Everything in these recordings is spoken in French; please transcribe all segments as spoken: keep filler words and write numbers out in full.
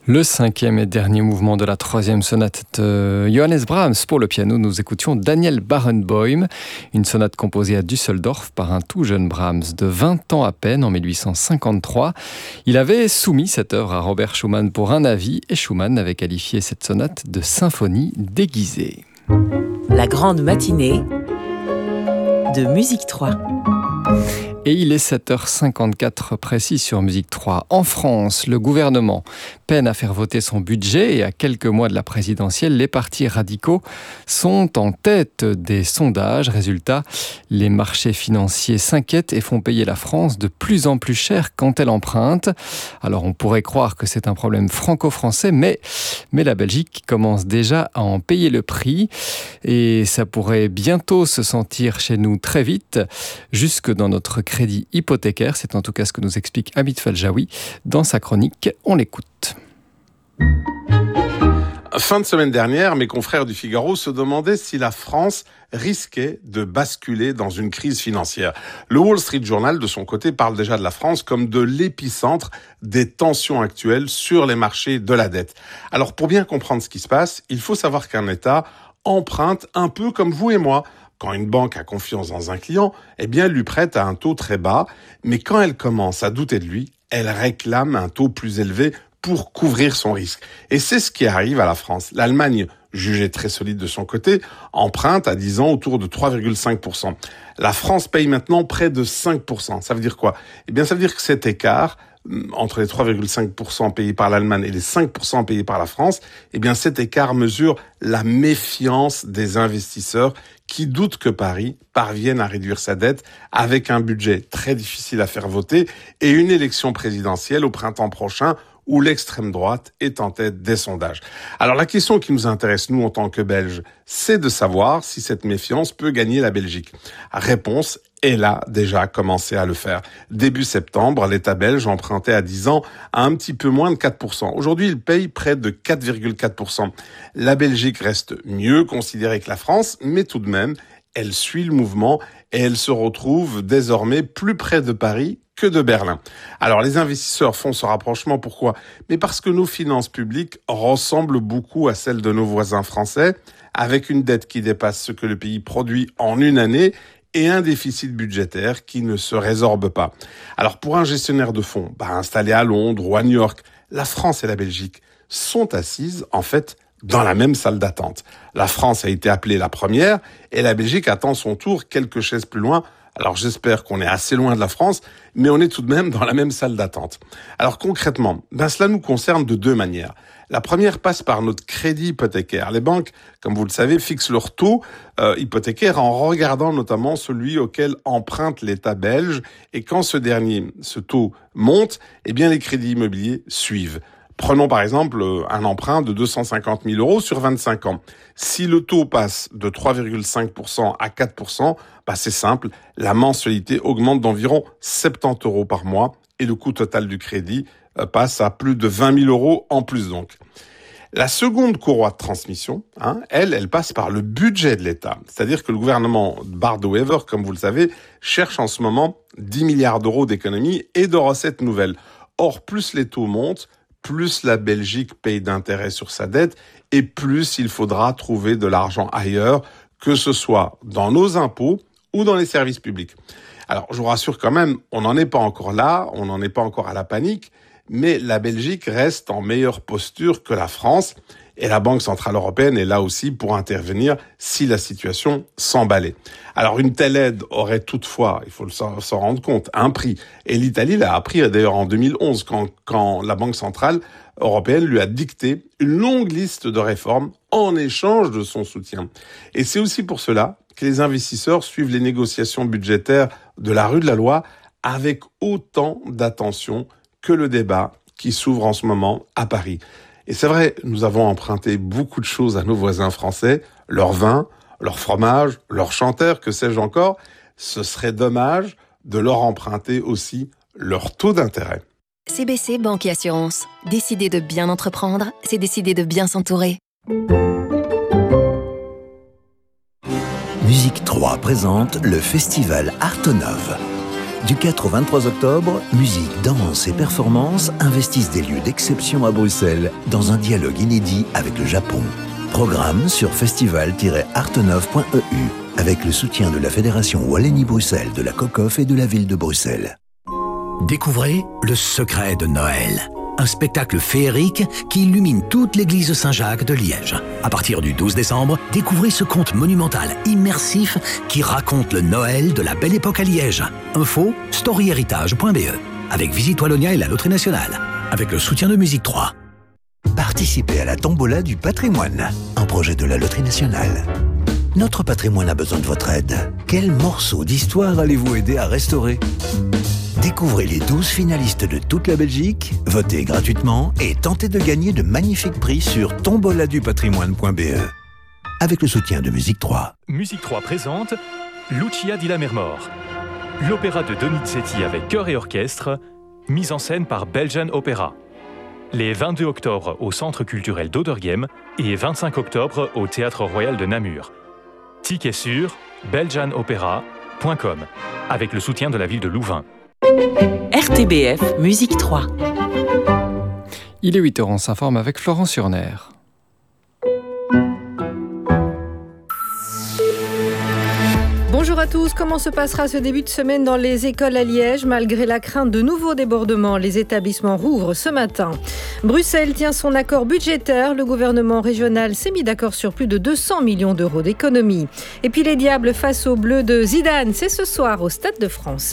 Le cinquième et dernier mouvement de la troisième sonate de Johannes Brahms pour le piano. Nous écoutions Daniel Barenboim, une sonate composée à Düsseldorf par un tout jeune Brahms de vingt ans à peine en mille huit cent cinquante-trois. Il avait soumis cette œuvre à Robert Schumann pour un avis et Schumann avait qualifié cette sonate de symphonie déguisée. La grande matinée de Musique trois. Et il est sept heures cinquante-quatre précis sur Musique trois. En France, le gouvernement peine à faire voter son budget et à quelques mois de la présidentielle, les partis radicaux sont en tête des sondages. Résultat, les marchés financiers s'inquiètent et font payer la France de plus en plus cher quand elle emprunte. Alors on pourrait croire que c'est un problème franco-français, mais, mais la Belgique commence déjà à en payer le prix et ça pourrait bientôt se sentir chez nous très vite, jusque dans notre crédit hypothécaire. C'est en tout cas ce que nous explique Hamid Feljaoui dans sa chronique. On l'écoute. Fin de semaine dernière, mes confrères du Figaro se demandaient si la France risquait de basculer dans une crise financière. Le Wall Street Journal, de son côté, parle déjà de la France comme de l'épicentre des tensions actuelles sur les marchés de la dette. Alors, pour bien comprendre ce qui se passe, il faut savoir qu'un État emprunte un peu comme vous et moi. Quand une banque a confiance dans un client, eh bien, elle lui prête à un taux très bas. Mais quand elle commence à douter de lui, elle réclame un taux plus élevé pour couvrir son risque. Et c'est ce qui arrive à la France. L'Allemagne, jugée très solide de son côté, emprunte à dix ans autour de trois virgule cinq pour cent. La France paye maintenant près de cinq pour cent. Ça veut dire quoi ? Eh bien, ça veut dire que cet écart entre les trois virgule cinq pour cent payés par l'Allemagne et les cinq pour cent payés par la France, eh bien, cet écart mesure la méfiance des investisseurs qui doutent que Paris parvienne à réduire sa dette avec un budget très difficile à faire voter et une élection présidentielle au printemps prochain où l'extrême droite est en tête des sondages. Alors la question qui nous intéresse, nous, en tant que Belges, c'est de savoir si cette méfiance peut gagner la Belgique. Réponse, elle a déjà commencé à le faire. Début septembre, l'État belge empruntait à dix ans à un petit peu moins de quatre pour cent. Aujourd'hui, il paye près de quatre virgule quatre pour cent. La Belgique reste mieux considérée que la France, mais tout de même, elle suit le mouvement et elle se retrouve désormais plus près de Paris que de Berlin. Alors les investisseurs font ce rapprochement, pourquoi ? Mais parce que nos finances publiques ressemblent beaucoup à celles de nos voisins français, avec une dette qui dépasse ce que le pays produit en une année et un déficit budgétaire qui ne se résorbe pas. Alors pour un gestionnaire de fonds, bah, installé à Londres ou à New York, la France et la Belgique sont assises en fait dans la même salle d'attente. La France a été appelée la première et la Belgique attend son tour quelques chaises plus loin. Alors j'espère qu'on est assez loin de la France, mais on est tout de même dans la même salle d'attente. Alors concrètement, ben cela nous concerne de deux manières. La première passe par notre crédit hypothécaire. Les banques, comme vous le savez, fixent leur taux euh, hypothécaire en regardant notamment celui auquel emprunte l'État belge. Et quand ce dernier, ce taux monte, eh bien les crédits immobiliers suivent. Prenons par exemple un emprunt de deux cent cinquante mille euros sur vingt-cinq ans. Si le taux passe de trois virgule cinq pour cent à quatre pour cent, bah c'est simple, la mensualité augmente d'environ soixante-dix euros par mois et le coût total du crédit passe à plus de vingt mille euros en plus donc. La seconde courroie de transmission, hein, elle, elle passe par le budget de l'État. C'est-à-dire que le gouvernement Bardo-Wever, comme vous le savez, cherche en ce moment dix milliards d'euros d'économies et de recettes nouvelles. Or, plus les taux montent, plus la Belgique paye d'intérêts sur sa dette et plus il faudra trouver de l'argent ailleurs, que ce soit dans nos impôts ou dans les services publics. Alors, je vous rassure quand même, on n'en est pas encore là, on n'en est pas encore à la panique, mais la Belgique reste en meilleure posture que la France et la Banque Centrale Européenne est là aussi pour intervenir si la situation s'emballait. Alors une telle aide aurait toutefois, il faut s'en, s'en rendre compte, un prix. Et l'Italie l'a appris d'ailleurs en deux mille onze quand, quand la Banque Centrale Européenne lui a dicté une longue liste de réformes en échange de son soutien. Et c'est aussi pour cela que les investisseurs suivent les négociations budgétaires de la rue de la Loi avec autant d'attention que le débat qui s'ouvre en ce moment à Paris. Et c'est vrai, nous avons emprunté beaucoup de choses à nos voisins français, leur vin, leur fromage, leurs chanteurs, que sais-je encore. Ce serait dommage de leur emprunter aussi leur taux d'intérêt. C B C Banque et Assurance. Décider de bien entreprendre, c'est décider de bien s'entourer. Musique trois présente le festival Artonov. Du quatre au vingt-trois octobre, musique, danse et performance investissent des lieux d'exception à Bruxelles dans un dialogue inédit avec le Japon. Programme sur festival tiret artenov point e u avec le soutien de la Fédération Wallonie-Bruxelles, de la COCOF et de la ville de Bruxelles. Découvrez Le Secret de Noël, un spectacle féerique qui illumine toute l'église Saint-Jacques de Liège. À partir du douze décembre, découvrez ce conte monumental immersif qui raconte le Noël de la belle époque à Liège. Info storyhéritage point b e avec Visite Wallonia et la Loterie Nationale, avec le soutien de Musique trois. Participez à la tombola du patrimoine, un projet de la Loterie Nationale. Notre patrimoine a besoin de votre aide. Quel morceau d'histoire allez-vous aider à restaurer ? Découvrez les douze finalistes de toute la Belgique, votez gratuitement et tentez de gagner de magnifiques prix sur tomboladupatrimoine point b e avec le soutien de Musique trois. Musique trois présente Lucia di Lammermoor, l'opéra de Donizetti avec chœur et orchestre, mise en scène par Belgian Opera. Les vingt-deux octobre au Centre culturel d'Oderghem et vingt-cinq octobre au Théâtre Royal de Namur. Ticket sur belgian opera point com avec le soutien de la ville de Louvain. R T B F Musique trois. Il est huit heures, on s'informe avec Florence Urner. Bonjour à tous, comment se passera ce début de semaine dans les écoles à Liège? Malgré la crainte de nouveaux débordements, les établissements rouvrent ce matin. Bruxelles tient son accord budgétaire. Le gouvernement régional s'est mis d'accord sur plus de deux cents millions d'euros d'économies. Et puis les Diables face aux Bleus de Zidane, c'est ce soir au Stade de France.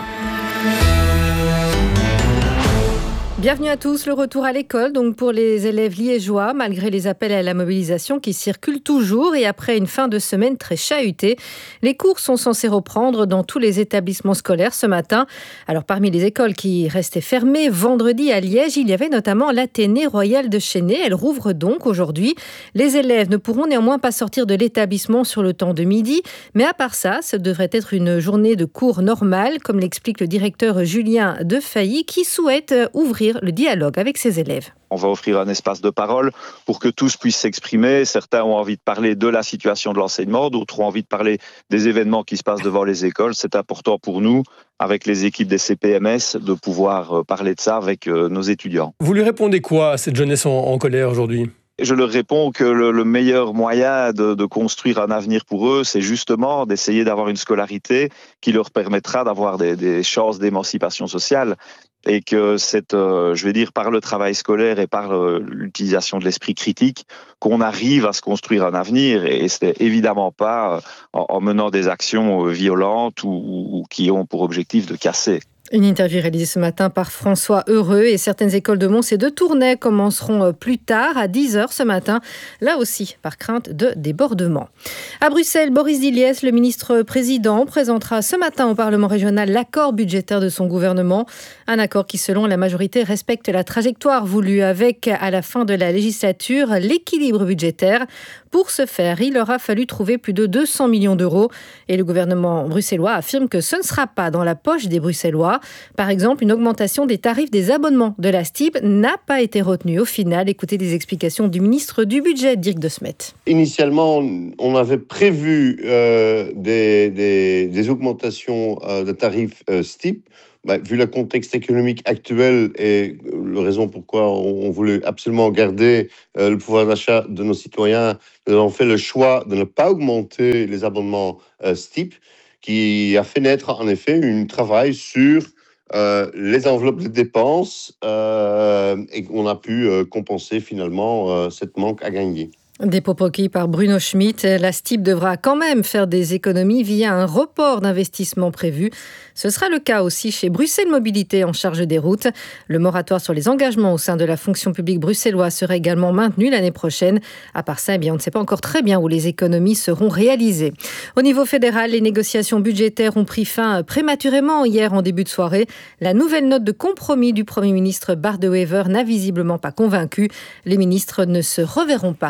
Bienvenue à tous, le retour à l'école donc pour les élèves liégeois, malgré les appels à la mobilisation qui circulent toujours et après une fin de semaine très chahutée. Les cours sont censés reprendre dans tous les établissements scolaires ce matin. Alors parmi les écoles qui restaient fermées vendredi à Liège, il y avait notamment l'Athénée Royal de Chesnay. Elle rouvre donc aujourd'hui. Les élèves ne pourront néanmoins pas sortir de l'établissement sur le temps de midi, mais à part ça, ce devrait être une journée de cours normale, comme l'explique le directeur Julien Defailly, qui souhaite ouvrir le dialogue avec ses élèves. On va offrir un espace de parole pour que tous puissent s'exprimer. Certains ont envie de parler de la situation de l'enseignement, d'autres ont envie de parler des événements qui se passent devant les écoles. C'est important pour nous, avec les équipes des C P M S, de pouvoir parler de ça avec nos étudiants. Vous lui répondez quoi à cette jeunesse en, en colère aujourd'hui ? Je leur réponds que le, le meilleur moyen de, de construire un avenir pour eux, c'est justement d'essayer d'avoir une scolarité qui leur permettra d'avoir des, des chances d'émancipation sociale. Et que c'est, euh, je vais dire, par le travail scolaire et par euh, l'utilisation de l'esprit critique qu'on arrive à se construire un avenir. Et c'est évidemment pas euh, en, en menant des actions euh, violentes ou, ou qui ont pour objectif de casser. Une interview réalisée ce matin par François Heureux et certaines écoles de Mons et de Tournai commenceront plus tard à dix heures ce matin, là aussi par crainte de débordement. À Bruxelles, Boris Diliès, le ministre-président, présentera ce matin au Parlement régional l'accord budgétaire de son gouvernement. Un accord qui, selon la majorité, respecte la trajectoire voulue avec, à la fin de la législature, l'équilibre budgétaire. Pour ce faire, il aura fallu trouver plus de deux cents millions d'euros. Et le gouvernement bruxellois affirme que ce ne sera pas dans la poche des Bruxellois. Par exemple, une augmentation des tarifs des abonnements de la S T I B n'a pas été retenue au final. Écoutez des explications du ministre du Budget, Dirk De Smet. Initialement, on avait prévu euh, des, des, des augmentations euh, de tarifs euh, S T I B. Bah, vu le contexte économique actuel et la raison pourquoi on voulait absolument garder euh, le pouvoir d'achat de nos citoyens, nous avons fait le choix de ne pas augmenter les abonnements euh, S T I B, qui a fait naître en effet un travail sur euh, les enveloppes de dépenses euh, et on a pu euh, compenser finalement euh, cette manque à gagner. Des propos recueillis par Bruno Schmitt. La S T I B devra quand même faire des économies via un report d'investissement prévu. Ce sera le cas aussi chez Bruxelles Mobilité en charge des routes. Le moratoire sur les engagements au sein de la fonction publique bruxelloise sera également maintenu l'année prochaine. À part ça, eh bien, on ne sait pas encore très bien où les économies seront réalisées. Au niveau fédéral, les négociations budgétaires ont pris fin prématurément hier en début de soirée. La nouvelle note de compromis du Premier ministre Bart De Wever n'a visiblement pas convaincu. Les ministres ne se reverront pas avant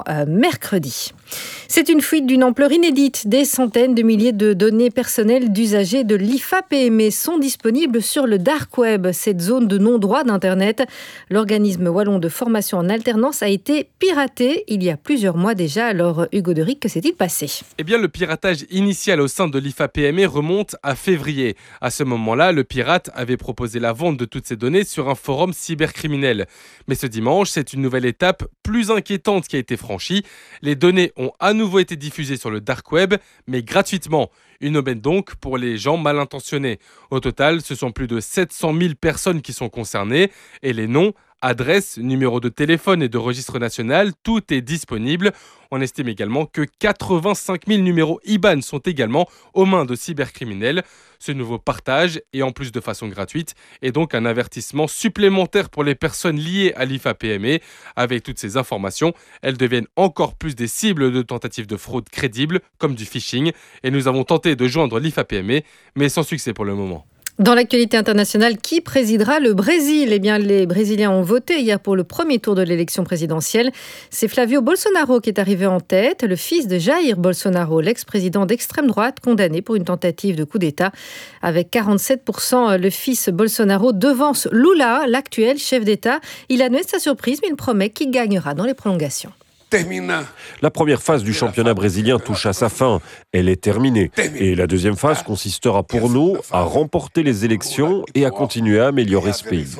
jusqu'en euh, mercredi. C'est une fuite d'une ampleur inédite. Des centaines de milliers de données personnelles d'usagers de l'I F A P M E sont disponibles sur le dark web, cette zone de non-droit d'Internet. L'organisme wallon de formation en alternance a été piraté il y a plusieurs mois déjà. Alors Hugo Deric, que s'est-il passé ? Eh bien, le piratage initial au sein de l'I F A P M E remonte à février. À ce moment-là, le pirate avait proposé la vente de toutes ces données sur un forum cybercriminel. Mais ce dimanche, c'est une nouvelle étape plus inquiétante qui a été franchie. Les données ont à nouveau été diffusées sur le dark web, mais gratuitement. Une aubaine donc pour les gens mal intentionnés. Au total, ce sont plus de sept cent mille personnes qui sont concernées et les noms, adresses, numéros de téléphone et de registre national, tout est disponible. On estime également que quatre-vingt-cinq mille numéros I B A N sont également aux mains de cybercriminels. Ce nouveau partage, et en plus de façon gratuite, est donc un avertissement supplémentaire pour les personnes liées à l'I F A P M E. Avec toutes ces informations, elles deviennent encore plus des cibles de tentatives de fraude crédibles, comme du phishing. Et nous avons tenté de joindre l'I F A P M E, mais sans succès pour le moment. Dans l'actualité internationale, qui présidera le Brésil ? Eh bien, les Brésiliens ont voté hier pour le premier tour de l'élection présidentielle. C'est Flavio Bolsonaro qui est arrivé en tête, le fils de Jair Bolsonaro, l'ex-président d'extrême droite, condamné pour une tentative de coup d'État. Avec quarante-sept pour cent, le fils Bolsonaro devance Lula, l'actuel chef d'État. Il admet sa surprise, mais il promet qu'il gagnera dans les prolongations. La première phase du championnat brésilien touche à sa fin. Elle est terminée. Et la deuxième phase consistera pour nous à remporter les élections et à continuer à améliorer ce pays.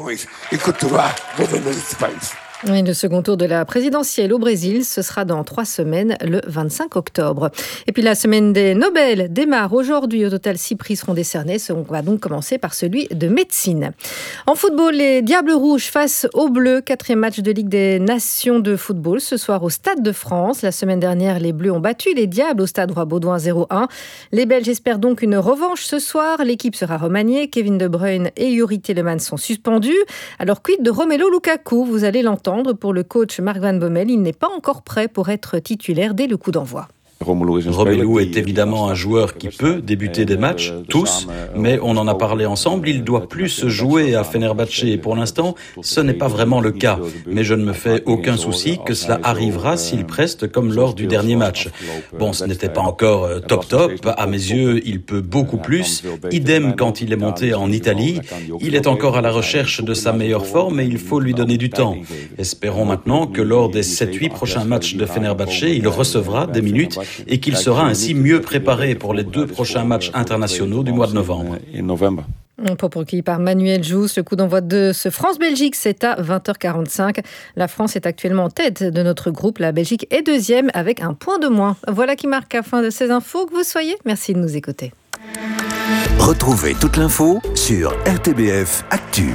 Et le second tour de la présidentielle au Brésil, ce sera dans trois semaines, le vingt-cinq octobre. Et puis la semaine des Nobel démarre aujourd'hui. Au total, six prix seront décernés. On va donc commencer par celui de médecine. En football, les Diables Rouges face aux Bleus. Quatrième match de Ligue des Nations de football ce soir au Stade de France. La semaine dernière, les Bleus ont battu les Diables au Stade Roi-Baudouin zéro un. Les Belges espèrent donc une revanche ce soir. L'équipe sera remaniée. Kevin De Bruyne et Yuri Tielemans sont suspendus. Alors quid de Romelu Lukaku ? Vous allez l'entendre. Pour le coach Marc Van Bommel, il n'est pas encore prêt pour être titulaire dès le coup d'envoi. Romelu est évidemment un joueur qui peut débuter des matchs, tous, mais on en a parlé ensemble, il doit plus jouer à Fenerbahçe et pour l'instant, ce n'est pas vraiment le cas. Mais je ne me fais aucun souci que cela arrivera s'il preste comme lors du dernier match. Bon, ce n'était pas encore top top, à mes yeux, il peut beaucoup plus. Idem quand il est monté en Italie, il est encore à la recherche de sa meilleure forme et il faut lui donner du temps. Espérons maintenant que lors des sept huit prochains matchs de Fenerbahçe, il recevra des minutes et qu'il sera ainsi mieux préparé pour les deux prochains matchs internationaux du mois de novembre. Pour recueilli par Manuel Jousse, le coup d'envoi de ce France-Belgique, c'est à vingt heures quarante-cinq. La France est actuellement en tête de notre groupe. La Belgique est deuxième avec un point de moins. Voilà qui marque la fin de ces infos. Que vous soyez, merci de nous écouter. Retrouvez toute l'info sur R T B F Actu.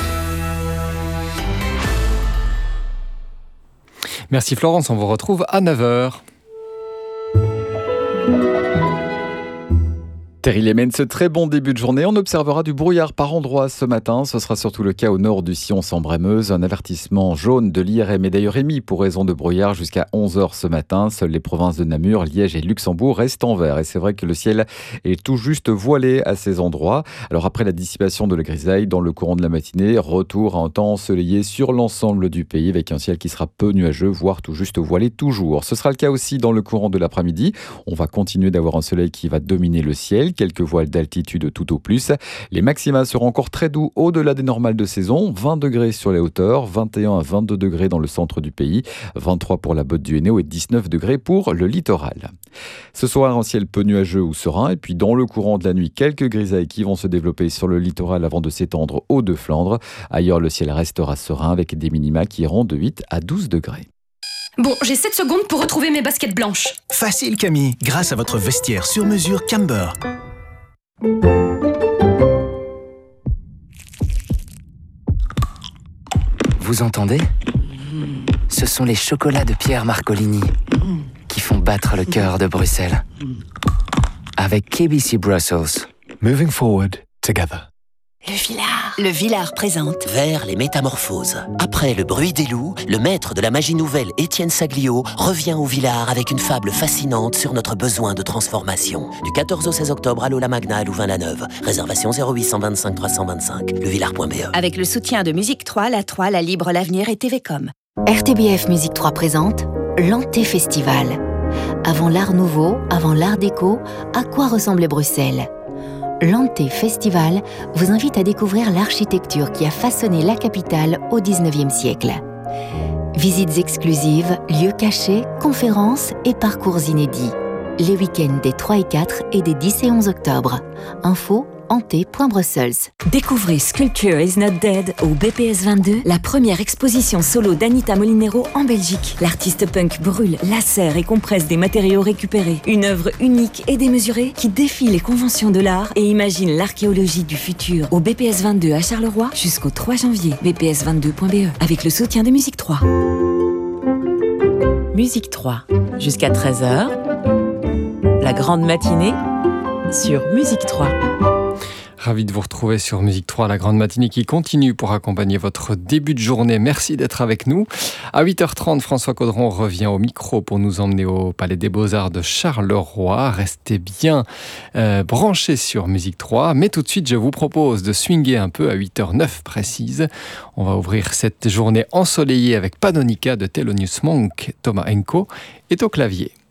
Merci Florence, on vous retrouve à neuf heures. Terry Lemens, très bon début de journée. On observera du brouillard par endroits ce matin. Ce sera surtout le cas au nord du Sion Sambre-et-Meuse. Un avertissement jaune de l'I R M est d'ailleurs émis pour raison de brouillard jusqu'à onze heures ce matin. Seules les provinces de Namur, Liège et Luxembourg restent en vert. Et c'est vrai que le ciel est tout juste voilé à ces endroits. Alors après la dissipation de la grisaille dans le courant de la matinée, retour à un temps ensoleillé sur l'ensemble du pays avec un ciel qui sera peu nuageux, voire tout juste voilé toujours. Ce sera le cas aussi dans le courant de l'après-midi. On va continuer d'avoir un soleil qui va dominer le ciel. Quelques voiles d'altitude tout au plus. Les maxima seront encore très doux au-delà des normales de saison. vingt degrés sur les hauteurs, vingt et un à vingt-deux degrés dans le centre du pays, vingt-trois pour la Botte du Hainaut et dix-neuf degrés pour le littoral. Ce soir, un ciel peu nuageux ou serein. Et puis dans le courant de la nuit, quelques grisailles qui vont se développer sur le littoral avant de s'étendre aux Deux-Flandres. Ailleurs, le ciel restera serein avec des minima qui iront de huit à douze degrés. Bon, j'ai sept secondes pour retrouver mes baskets blanches. Facile Camille, grâce à votre vestiaire sur mesure Camber. Vous entendez ? Ce sont les chocolats de Pierre Marcolini qui font battre le cœur de Bruxelles. Avec K B C Brussels. Moving forward together. Le Villard. Le Villard présente Vers les métamorphoses. Après le bruit des loups, le maître de la magie nouvelle, Étienne Saglio, revient au Villard avec une fable fascinante sur notre besoin de transformation. Du quatorze au seize octobre à l'Aula Magna à Louvain-la-Neuve. Réservation zéro huit cent vingt-cinq trois cent vingt-cinq. Levillard point b e. Avec le soutien de Musique trois, la trois, la Libre, l'Avenir et T V Com. R T B F Musique trois présente l'Anté Festival. Avant l'Art Nouveau, avant l'Art Déco, à quoi ressemblait Bruxelles ? L'Anté Festival vous invite à découvrir l'architecture qui a façonné la capitale au dix-neuvième siècle. Visites exclusives, lieux cachés, conférences et parcours inédits. Les week-ends des trois et quatre et des dix et onze octobre. Info anté point brussels. Découvrez Sculpture is not dead au B P S vingt-deux, la première exposition solo d'Anita Molinero en Belgique. L'artiste punk brûle, lacère et compresse des matériaux récupérés. Une œuvre unique et démesurée qui défie les conventions de l'art et imagine l'archéologie du futur. Au B P S vingt-deux à Charleroi jusqu'au trois janvier. b p s vingt-deux point b e avec le soutien de Musique trois. Musique trois, jusqu'à treize heures. La grande matinée sur Musique trois. Ravi de vous retrouver sur Musique trois, la grande matinée qui continue pour accompagner votre début de journée. Merci d'être avec nous. À huit heures trente, François Caudron revient au micro pour nous emmener au Palais des Beaux-Arts de Charleroi. Restez bien euh, branchés sur Musique trois. Mais tout de suite, je vous propose de swinguer un peu à huit heures neuf précise. On va ouvrir cette journée ensoleillée avec Panonica de Thelonious Monk. Thomas Enko est au clavier.